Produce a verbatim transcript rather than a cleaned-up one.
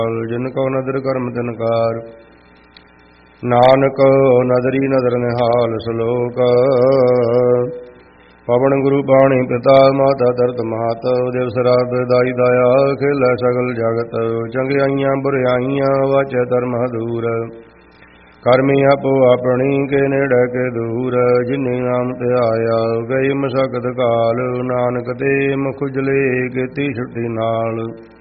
ਜਿਨ ਕੋ ਨਦਰ ਕਰਮ ਤਿਨਕਾਰ। ਨਾਨਕ ਨਦਰੀ ਨਦਰ ਨਿਹਾਲ ਸਲੋਕ। ਪਵਨ ਗੁਰੂ ਬਾਣੀ ਪਿਤਾ ਮਾਤਾ ਧਰਤ ਮਾਤ। ਦਿਵਸ ਰਾਤ ਦਾਈ ਦਾਇਆ ਖੇਲੇ ਸਗਲ ਜਗਤ। ਚੰਗਿਆਈਆਂ ਬੁਰਿਆਈਆਂ ਵਾਚੈ ਧਰਮ ਹਦੂਰ। ਕਰਮੀ ਆਪੋ ਆਪਣੀ ਕੇ ਨੇੜੇ ਕੇ ਦੂਰ। ਜਿਨੇ ਨਾਮ ਧਿਆਇਆ ਗਈ ਮਸਕਤ ਕਾਲ। ਨਾਨਕ ਤੇ ਮੁਖ ਉਜਲੇ ਕੀਤੀ ਛੁੱਟੀ ਨਾਲ।